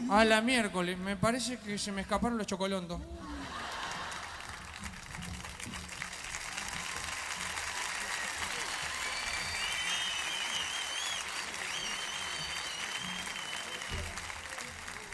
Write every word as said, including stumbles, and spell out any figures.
A la miércoles, me parece que se me escaparon los chocolontos.